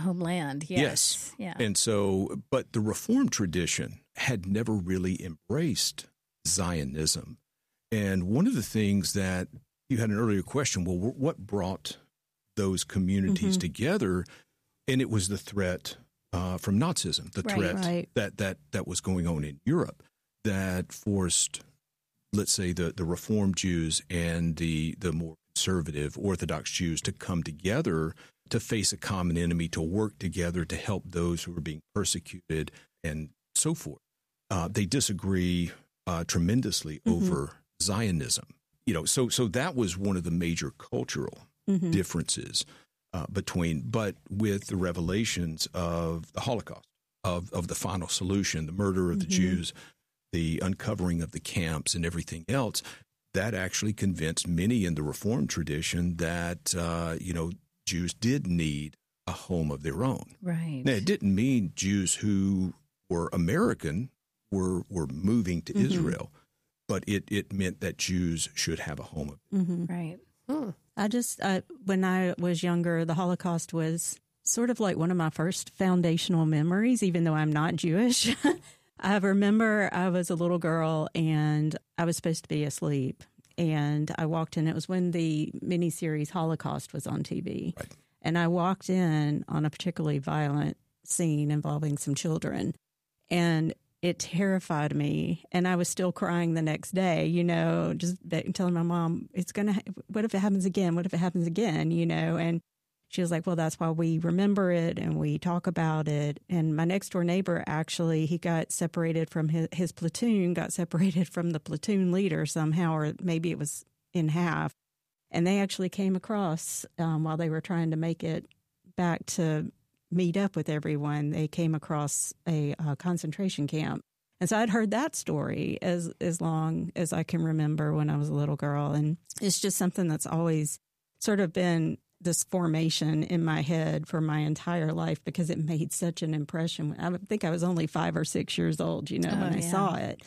homeland. Yes. Yeah. And so, but the Reform tradition had never really embraced Zionism. And one of the things that you had an earlier question, well, what brought those communities together? And it was the threat from Nazism, the threat that was going on in Europe that forced, let's say, the Reform Jews and the more conservative Orthodox Jews to come together to face a common enemy, to work together to help those who were being persecuted and so forth. They disagree tremendously over Zionism. So that was one of the major cultural differences but with the revelations of the Holocaust, of the final solution, the murder of the Jews, the uncovering of the camps and everything else, that actually convinced many in the Reform tradition that, Jews did need a home of their own. Right. Now, it didn't mean Jews who were American were moving to Israel, but it meant that Jews should have a home of their own. Right. When I was younger, the Holocaust was sort of like one of my first foundational memories, even though I'm not Jewish. I remember I was a little girl and I was supposed to be asleep. And I walked in. It was when the miniseries Holocaust was on TV. Right. And I walked in on a particularly violent scene involving some children. And it terrified me. And I was still crying the next day, just telling my mom, what if it happens again? What if it happens again? And she was like, well, that's why we remember it and we talk about it. And my next door neighbor, actually, he got separated from his platoon, got separated from the platoon leader somehow, or maybe it was in half. And they actually came across, while they were trying to make it back to meet up with everyone, they came across a concentration camp. And so I'd heard that story as long as I can remember when I was a little girl. And it's just something that's always sort of been this formation in my head for my entire life because it made such an impression. I think I was only 5 or 6 years old, when I saw it.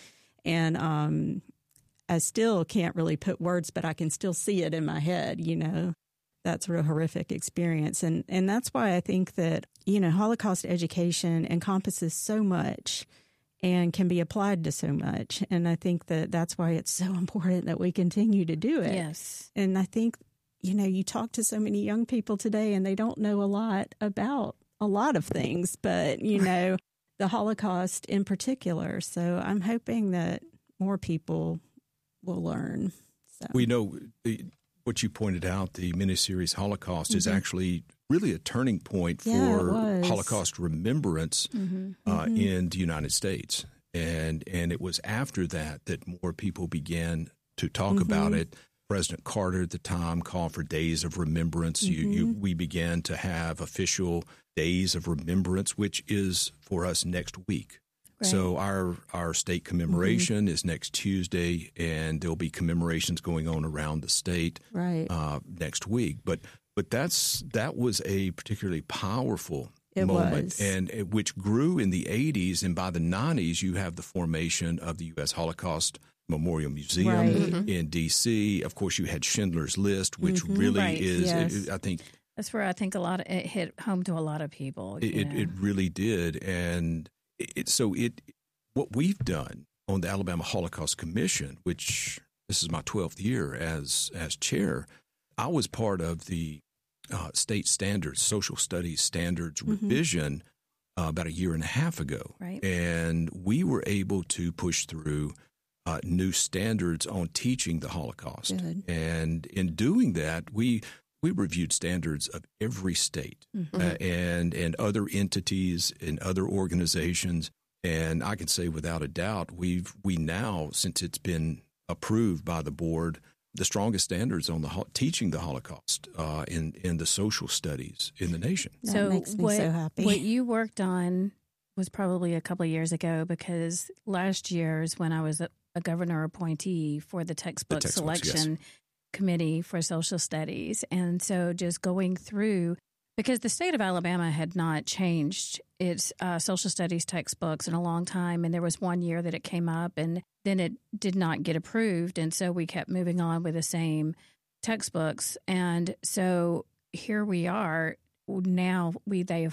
And I still can't really put words, but I can still see it in my head, that sort of horrific experience. And that's why I think that, Holocaust education encompasses so much and can be applied to so much. And I think that that's why it's so important that we continue to do it. Yes. And I think, you talk to so many young people today and they don't know a lot about a lot of things, but, the Holocaust in particular. So I'm hoping that more people will learn. So. We know what you pointed out, the miniseries Holocaust is actually really a turning point for Holocaust remembrance in the United States. And it was after that more people began to talk about it. President Carter at the time called for days of remembrance. We began to have official days of remembrance, which is for us next week. Right. So our state commemoration is next Tuesday, and there'll be commemorations going on around the state next week. But that was a particularly powerful moment, and which grew in the 80s, and by the 90s, you have the formation of the U.S. Holocaust Memorial Museum in D.C. Of course, you had Schindler's List, which really is, I think. That's where I think it hit home to a lot of people. It really did. And what we've done on the Alabama Holocaust Commission, which this is my 12th year as chair, I was part of the state standards, social studies standards revision about a year and a half ago. Right. And we were able to push through new standards on teaching the Holocaust. Good. And in doing that, we reviewed standards of every state and other entities and other organizations. And I can say without a doubt, we now, since it's been approved by the board, the strongest standards on teaching the Holocaust in the social studies in the nation. That makes me so happy. What you worked on was probably a couple of years ago, because last year's when I was a governor appointee for the textbook selection committee for social studies. And so just going through, because the state of Alabama had not changed its social studies textbooks in a long time. And there was one year that it came up and then it did not get approved. And so we kept moving on with the same textbooks. And so here we are now, they have